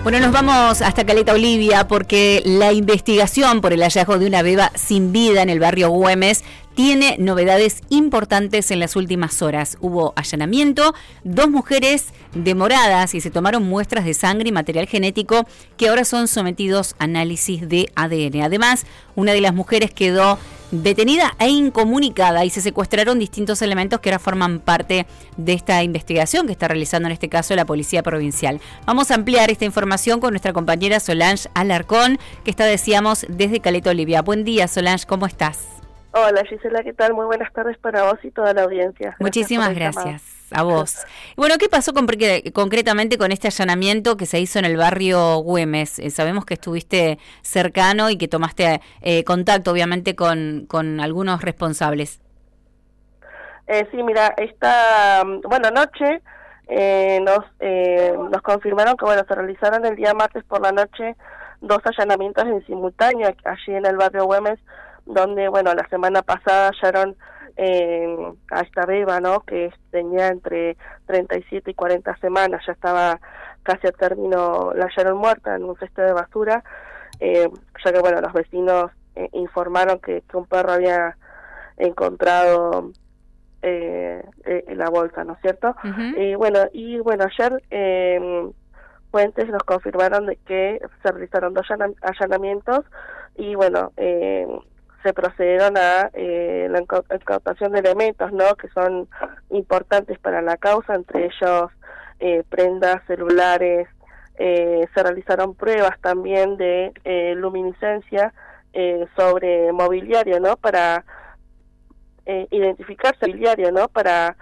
Bueno, nos vamos hasta Caleta Olivia porque la investigación por el hallazgo de una beba sin vida en el barrio Güemes tiene novedades importantes en las últimas horas. Hubo allanamiento, 2 mujeres demoradas y se tomaron muestras de sangre y material genético que ahora son sometidos a análisis de ADN. Además, una de las mujeres quedó detenida e incomunicada y se secuestraron distintos elementos que ahora forman parte de esta investigación que está realizando en este caso la Policía Provincial. Vamos a ampliar esta información con nuestra compañera Solange Alarcón, que está, decíamos, desde Caleta Olivia. Buen día, Solange, ¿cómo estás? Hola Gisela, ¿qué tal? Muy buenas tardes para vos y toda la audiencia. Muchísimas gracias a vos. Bueno, ¿qué pasó concretamente con este allanamiento que se hizo en el barrio Güemes? Sabemos que estuviste cercano y que tomaste contacto, obviamente, con algunos responsables. Sí, mira, anoche nos confirmaron que, se realizaron el día martes por la noche 2 allanamientos en simultáneo allí en el barrio Güemes, donde, la semana pasada hallaron a esta beba, ¿no?, que tenía entre 37 y 40 semanas, ya estaba casi a término, la hallaron muerta en un cesto de basura, ya que, los vecinos informaron que un perro había encontrado la bolsa, ¿no es cierto? Uh-huh. Ayer fuentes nos confirmaron de que se realizaron 2 allanamientos y, se procedieron a la incautación de elementos, ¿no?, que son importantes para la causa, entre ellos prendas, celulares, se realizaron pruebas también de luminiscencia sobre mobiliario, ¿no?, para identificarse mobiliario, ¿no?, para